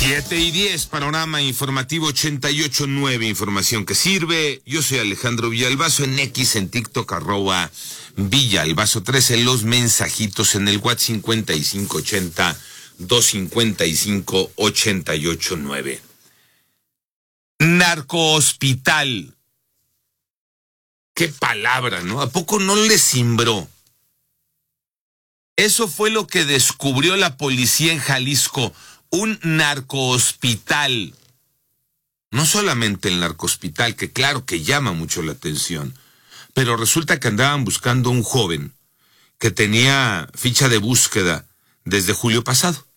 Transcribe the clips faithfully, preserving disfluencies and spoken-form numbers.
siete y diez, panorama informativo ochenta y ocho punto nueve, información que sirve. Yo soy Alejandro Villalbazo, en X, en TikTok, arroba Villalbazo trece, los mensajitos en el WhatsApp cincuenta y cinco ochenta, doscientos cincuenta y cinco, ochenta y ocho nueve. Narcohospital. Qué palabra, ¿no? ¿A poco no le cimbró? Eso fue lo que descubrió la policía en Jalisco. Un narcohospital. No solamente el narcohospital, que claro que llama mucho la atención, pero resulta que andaban buscando a un joven que tenía ficha de búsqueda desde julio pasado.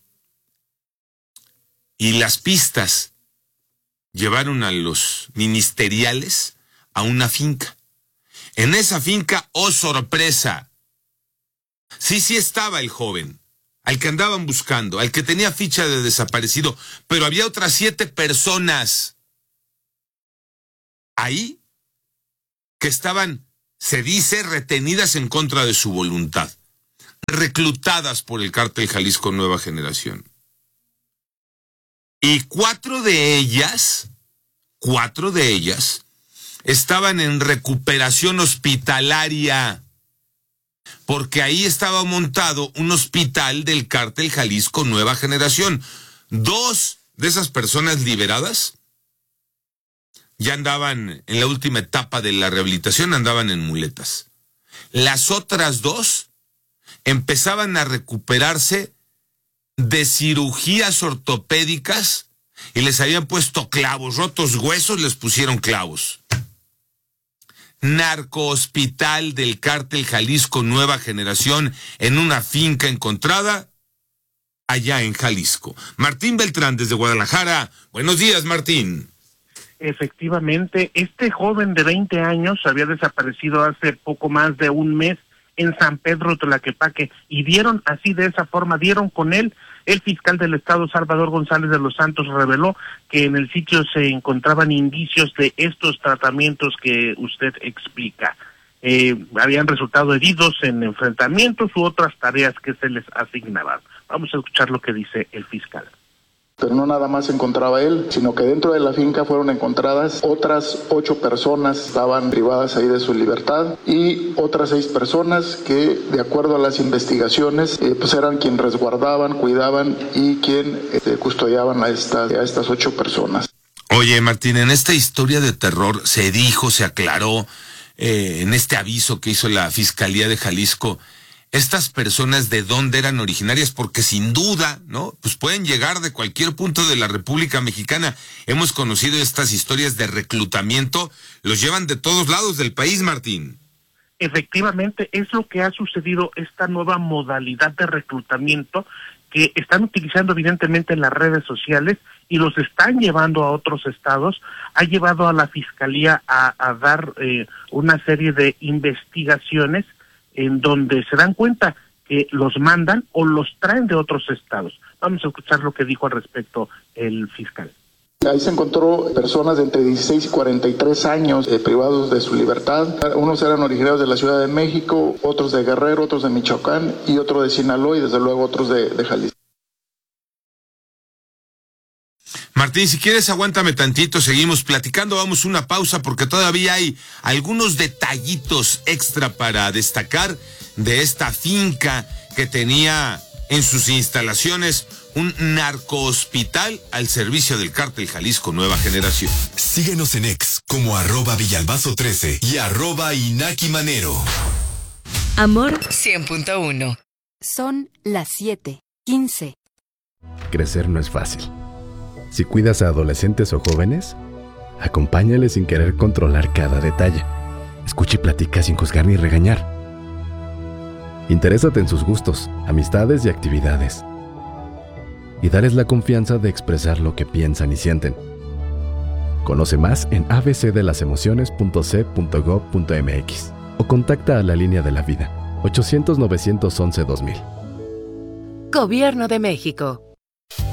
Y las pistas llevaron a los ministeriales a una finca. En esa finca, oh sorpresa, sí, sí estaba el joven, al que andaban buscando, al que tenía ficha de desaparecido, pero había otras siete personas ahí que estaban, se dice, retenidas en contra de su voluntad, reclutadas por el cártel Jalisco Nueva Generación. Y cuatro de ellas, cuatro de ellas, estaban en recuperación hospitalaria, porque ahí estaba montado un hospital del cártel Jalisco Nueva Generación. Dos de esas personas liberadas ya andaban en la última etapa de la rehabilitación, andaban en muletas. Las otras dos empezaban a recuperarse de cirugías ortopédicas y les habían puesto clavos, rotos huesos, les pusieron clavos. Narcohospital del cártel Jalisco Nueva Generación en una finca encontrada allá en Jalisco. Martín Beltrán desde Guadalajara. Buenos días, Martín. Efectivamente, este joven de veinte años había desaparecido hace poco más de un mes en San Pedro Tlaquepaque y dieron así de esa forma, dieron con él. El fiscal del estado, Salvador González de los Santos, reveló que en el sitio se encontraban indicios de estos tratamientos que usted explica. Eh, habían resultado heridos en enfrentamientos u otras tareas que se les asignaban. Vamos a escuchar lo que dice el fiscal. Pero no nada más se encontraba él, sino que dentro de la finca fueron encontradas otras ocho personas, estaban privadas ahí de su libertad, y otras seis personas que, de acuerdo a las investigaciones, eh, pues eran quien resguardaban, cuidaban y quien eh, custodiaban a, esta, a estas ocho personas. Oye, Martín, en esta historia de terror se dijo, se aclaró, eh, en este aviso que hizo la Fiscalía de Jalisco, estas personas de dónde eran originarias, porque sin duda, ¿no? Pues pueden llegar de cualquier punto de la República Mexicana. Hemos conocido estas historias de reclutamiento, los llevan de todos lados del país, Martín. Efectivamente, es lo que ha sucedido, esta nueva modalidad de reclutamiento que están utilizando evidentemente en las redes sociales y los están llevando a otros estados, ha llevado a la Fiscalía a, a dar eh, una serie de investigaciones en donde se dan cuenta que los mandan o los traen de otros estados. Vamos a escuchar lo que dijo al respecto el fiscal. Ahí se encontró personas de entre dieciséis y cuarenta y tres años eh, privados de su libertad. Unos eran originarios de la Ciudad de México, otros de Guerrero, otros de Michoacán y otro de Sinaloa y desde luego otros de, de Jalisco. Martín, si quieres aguántame tantito, seguimos platicando, vamos a una pausa porque todavía hay algunos detallitos extra para destacar de esta finca que tenía en sus instalaciones un narcohospital al servicio del cártel Jalisco Nueva Generación. Síguenos en X como arroba Villalbazo trece y arroba Inaki Manero. Amor cien punto uno. Son las siete quince. Crecer no es fácil. Si cuidas a adolescentes o jóvenes, acompáñales sin querer controlar cada detalle. Escucha y platica sin juzgar ni regañar. Interésate en sus gustos, amistades y actividades. Y dales la confianza de expresar lo que piensan y sienten. Conoce más en a b c de las emociones punto c punto gob punto m x o contacta a la línea de la vida ochocientos, novecientos once, dos mil. Gobierno de México.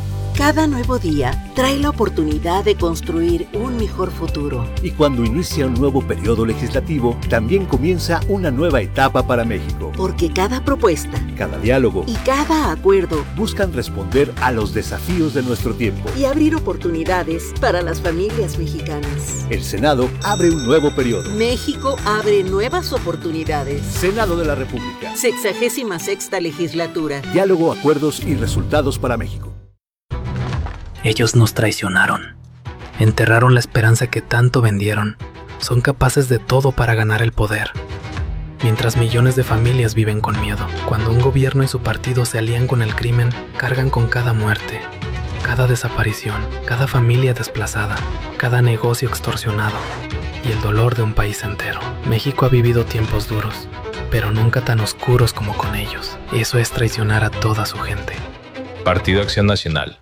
Cada nuevo día trae la oportunidad de construir un mejor futuro. Y cuando inicia un nuevo periodo legislativo, también comienza una nueva etapa para México. Porque cada propuesta, cada diálogo y cada acuerdo buscan responder a los desafíos de nuestro tiempo y abrir oportunidades para las familias mexicanas. El Senado abre un nuevo periodo. México abre nuevas oportunidades. Senado de la República. Sexagésima sexta legislatura. Diálogo, acuerdos y resultados para México. Ellos nos traicionaron. Enterraron la esperanza que tanto vendieron. Son capaces de todo para ganar el poder. Mientras millones de familias viven con miedo. Cuando un gobierno y su partido se alían con el crimen, cargan con cada muerte, cada desaparición, cada familia desplazada, cada negocio extorsionado y el dolor de un país entero. México ha vivido tiempos duros, pero nunca tan oscuros como con ellos. Eso es traicionar a toda su gente. Partido Acción Nacional.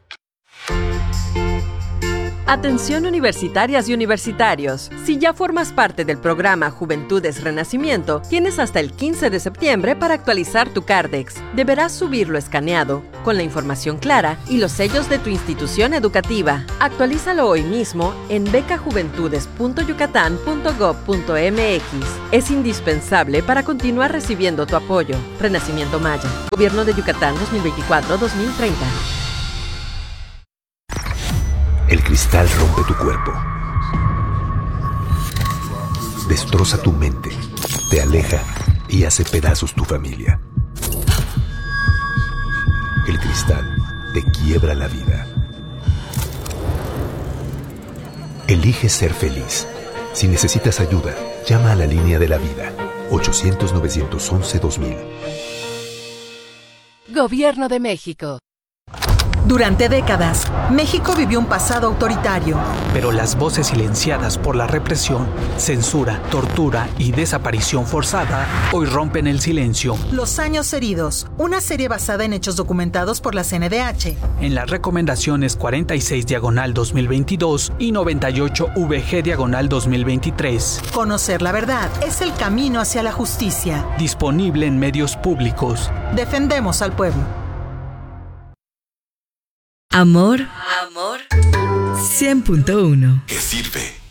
Atención universitarias y universitarios. Si ya formas parte del programa Juventudes Renacimiento, tienes hasta el quince de septiembre para actualizar tu Cardex. Deberás subirlo escaneado, con la información clara y los sellos de tu institución educativa. Actualízalo hoy mismo en becajuventudes punto yucatán punto gob punto m x. Es indispensable para continuar recibiendo tu apoyo. Renacimiento Maya. Gobierno de Yucatán dos mil veinticuatro a dos mil treinta. El cristal rompe tu cuerpo, destroza tu mente, te aleja y hace pedazos tu familia. El cristal te quiebra la vida. Elige ser feliz. Si necesitas ayuda, llama a la línea de la vida, ochocientos, novecientos once, dos mil. Gobierno de México. Durante décadas, México vivió un pasado autoritario. Pero las voces silenciadas por la represión, censura, tortura y desaparición forzada hoy rompen el silencio. Los años heridos, una serie basada en hechos documentados por la C N D H. En las recomendaciones cuarenta y seis diagonal dos mil veintidós y noventa y ocho V G diagonal dos mil veintitrés. Conocer la verdad es el camino hacia la justicia. Disponible en medios públicos. Defendemos al pueblo. Amor, amor, cien punto uno. ¿Qué sirve?